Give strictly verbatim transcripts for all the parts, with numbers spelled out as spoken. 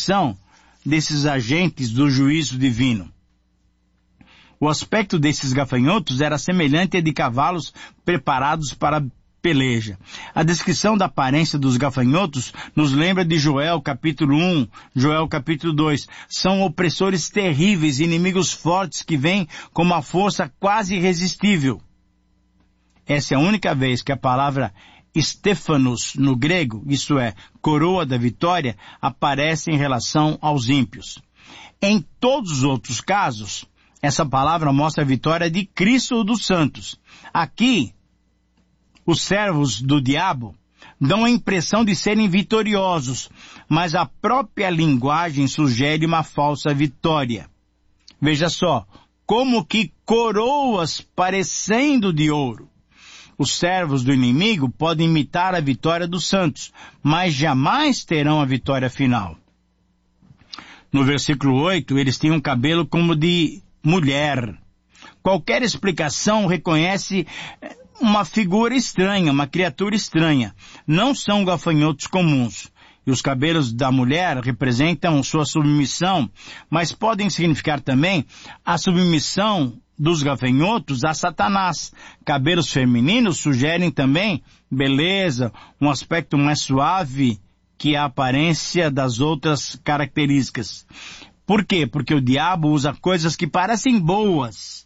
descrição desses agentes do juízo divino. O aspecto desses gafanhotos era semelhante a de cavalos preparados para a peleja. A descrição da aparência dos gafanhotos nos lembra de Joel capítulo um, Joel capítulo dois. São opressores terríveis, inimigos fortes que vêm com uma força quase irresistível. Essa é a única vez que a palavra Stephanos no grego, isto é, coroa da vitória, aparece em relação aos ímpios. Em todos os outros casos, essa palavra mostra a vitória de Cristo ou dos santos. Aqui, os servos do diabo dão a impressão de serem vitoriosos, mas a própria linguagem sugere uma falsa vitória. Veja só, como que coroas parecendo de ouro. Os servos do inimigo podem imitar a vitória dos santos, mas jamais terão a vitória final. No versículo oito, eles têm um cabelo como de mulher. Qualquer explicação reconhece uma figura estranha, uma criatura estranha. Não são gafanhotos comuns. E os cabelos da mulher representam sua submissão, mas podem significar também a submissão dos gafanhotos a Satanás. Cabelos femininos sugerem também beleza, um aspecto mais suave que a aparência das outras características. Por quê? Porque o diabo usa coisas que parecem boas,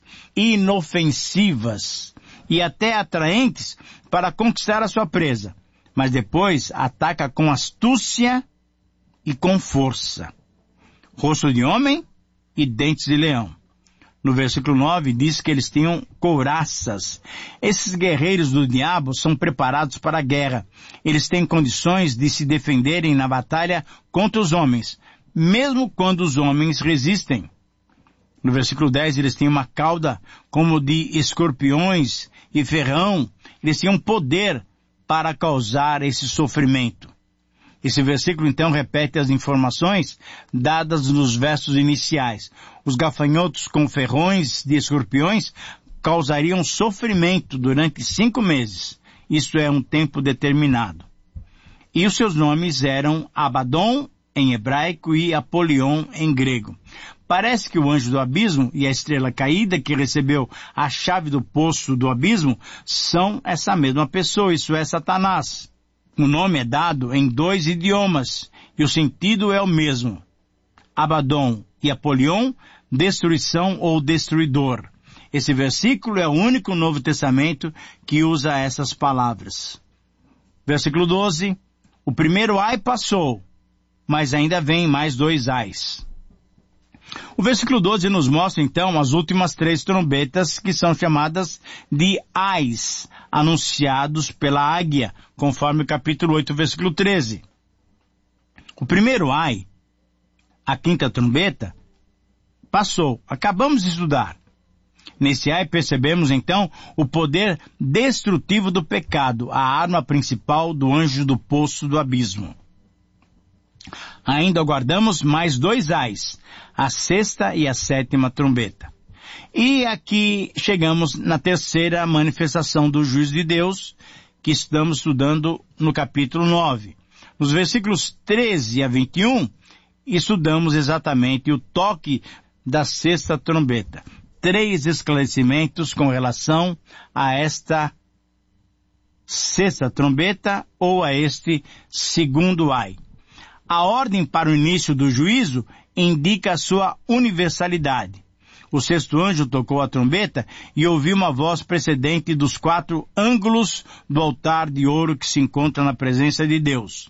inofensivas e até atraentes para conquistar a sua presa, mas depois ataca com astúcia e com força. Rosto de homem e dentes de leão. No versículo nove diz que eles tinham couraças. Esses guerreiros do diabo são preparados para a guerra. Eles têm condições de se defenderem na batalha contra os homens, mesmo quando os homens resistem. No versículo dez eles têm uma cauda como de escorpiões e ferrão. Eles tinham poder para causar esse sofrimento. Esse versículo então repete as informações dadas nos versos iniciais. Os gafanhotos com ferrões de escorpiões causariam sofrimento durante cinco meses. Isto é um tempo determinado. E os seus nomes eram Abaddon em hebraico e Apolion em grego. Parece que o anjo do abismo e a estrela caída que recebeu a chave do poço do abismo são essa mesma pessoa, isso é Satanás. O nome é dado em dois idiomas e o sentido é o mesmo. Abaddon e Apolion, destruição ou destruidor. Esse versículo é o único no Novo Testamento que usa essas palavras. Versículo doze. O primeiro ai passou, mas ainda vem mais dois ais. O versículo doze nos mostra então as últimas três trombetas que são chamadas de ais, anunciados pela águia, conforme o capítulo oito, versículo treze. O primeiro ai, a quinta trombeta, passou. Acabamos de estudar. Nesse ai percebemos então o poder destrutivo do pecado, a arma principal do anjo do poço do abismo. Ainda aguardamos mais dois ais, a sexta e a sétima trombeta. E aqui chegamos na terceira manifestação do juízo de Deus, que estamos estudando no capítulo nove. Nos versículos treze a vinte e um, estudamos exatamente o toque da sexta trombeta. Três esclarecimentos com relação a esta sexta trombeta ou a este segundo ai. A ordem para o início do juízo indica a sua universalidade. O sexto anjo tocou a trombeta e ouviu uma voz precedente dos quatro ângulos do altar de ouro que se encontra na presença de Deus.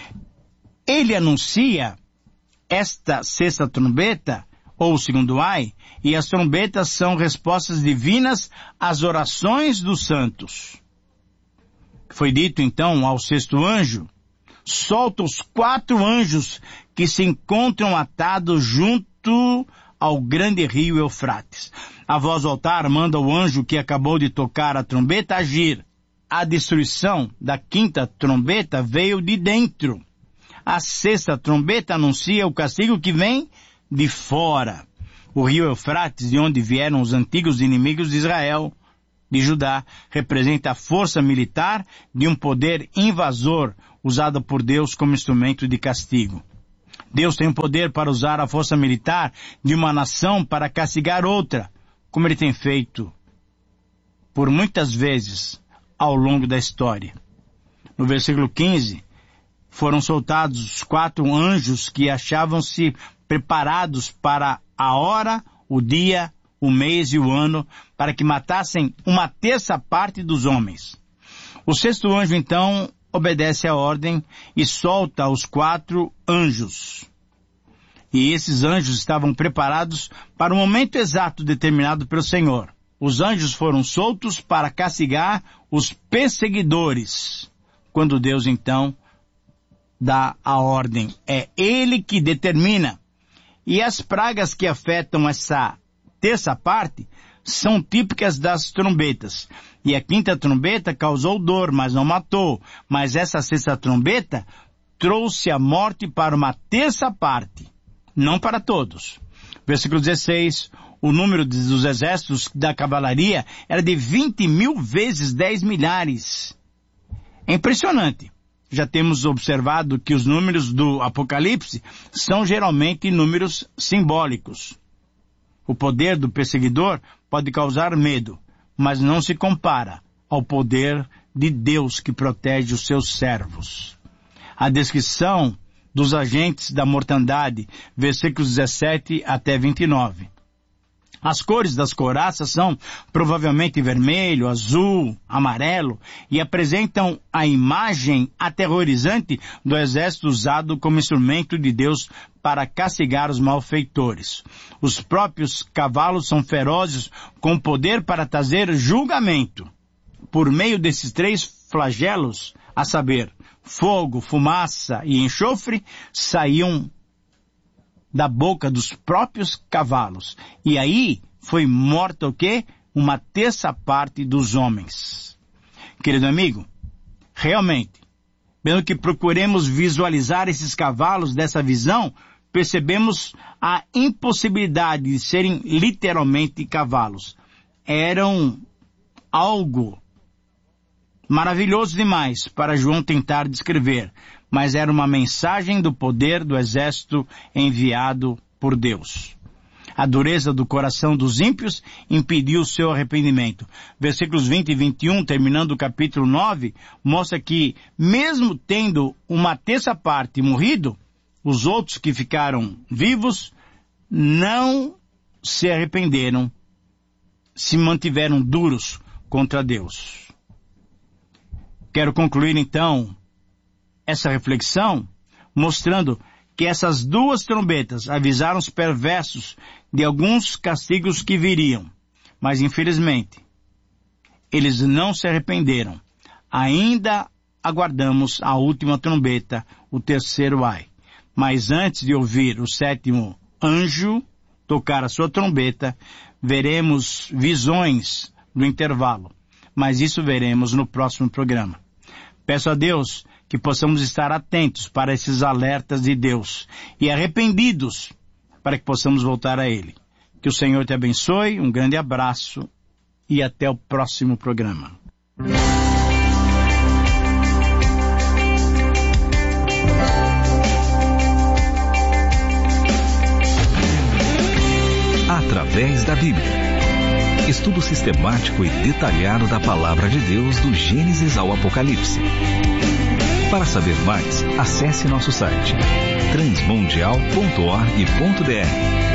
Ele anuncia esta sexta trombeta, ou o segundo ai, e as trombetas são respostas divinas às orações dos santos. Foi dito então ao sexto anjo: solta os quatro anjos que se encontram atados junto ao grande rio Eufrates. A voz do altar manda o anjo que acabou de tocar a trombeta agir. A destruição da quinta trombeta veio de dentro. A sexta trombeta anuncia o castigo que vem de fora. O rio Eufrates, de onde vieram os antigos inimigos de Israel, de Judá, representa a força militar de um poder invasor usado por Deus como instrumento de castigo. Deus tem o poder para usar a força militar de uma nação para castigar outra, como ele tem feito por muitas vezes ao longo da história. No versículo quinze, foram soltados os quatro anjos que achavam-se preparados para a hora, o dia, o mês e o ano, para que matassem uma terça parte dos homens. O sexto anjo, então, obedece à ordem e solta os quatro anjos. E esses anjos estavam preparados para o momento exato determinado pelo Senhor. Os anjos foram soltos para castigar os perseguidores. Quando Deus, então, dá a ordem. É Ele que determina. E as pragas que afetam essa terça parte são típicas das trombetas. E a quinta trombeta causou dor, mas não matou. Mas essa sexta trombeta trouxe a morte para uma terça parte, não para todos. Versículo dezesseis, o número dos exércitos da cavalaria era de vinte mil vezes dez milhares. É impressionante. Já temos observado que os números do Apocalipse são geralmente números simbólicos. O poder do perseguidor pode causar medo, mas não se compara ao poder de Deus que protege os seus servos. A descrição dos agentes da mortandade, versículos dezessete até vinte e nove. As cores das couraças são provavelmente vermelho, azul, amarelo e apresentam a imagem aterrorizante do exército usado como instrumento de Deus para castigar os malfeitores. Os próprios cavalos são ferozes com poder para trazer julgamento. Por meio desses três flagelos, a saber, fogo, fumaça e enxofre, saíam da boca dos próprios cavalos. E aí foi morta o quê? Uma terça parte dos homens. Querido amigo, realmente, pelo que procuremos visualizar esses cavalos dessa visão, percebemos a impossibilidade de serem literalmente cavalos. Eram algo maravilhoso demais para João tentar descrever, mas era uma mensagem do poder do exército enviado por Deus. A dureza do coração dos ímpios impediu o seu arrependimento. Versículos vinte e vinte e um, terminando o capítulo nove, mostra que, mesmo tendo uma terça parte morrido, os outros que ficaram vivos não se arrependeram, se mantiveram duros contra Deus. Quero concluir, então, essa reflexão mostrando que essas duas trombetas avisaram os perversos de alguns castigos que viriam. Mas, infelizmente, eles não se arrependeram. Ainda aguardamos a última trombeta, o terceiro ai. Mas antes de ouvir o sétimo anjo tocar a sua trombeta, veremos visões no intervalo. Mas isso veremos no próximo programa. Peço a Deus que possamos estar atentos para esses alertas de Deus e arrependidos para que possamos voltar a Ele. Que o Senhor te abençoe, um grande abraço e até o próximo programa. Através da Bíblia. Estudo sistemático e detalhado da Palavra de Deus do Gênesis ao Apocalipse. Para saber mais, acesse nosso site transmundial ponto org ponto br.